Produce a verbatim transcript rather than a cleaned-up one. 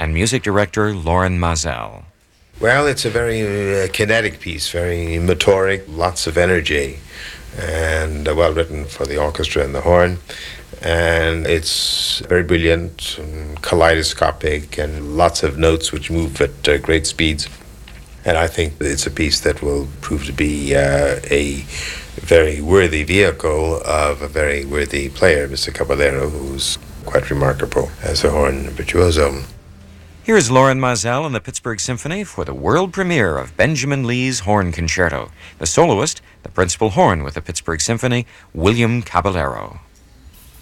and music director Lorin Maazel. Well, it's a very uh, kinetic piece, very motoric, lots of energy, and uh, well written for the orchestra and the horn. And it's very brilliant, and kaleidoscopic, and lots of notes which move at uh, great speeds. And I think it's a piece that will prove to be uh, a very worthy vehicle of a very worthy player, Mister Caballero, who's quite remarkable as a horn virtuoso. Here is Lorin Maazel and the Pittsburgh Symphony for the world premiere of Benjamin Lee's Horn Concerto. The soloist, the principal horn with the Pittsburgh Symphony, William Caballero.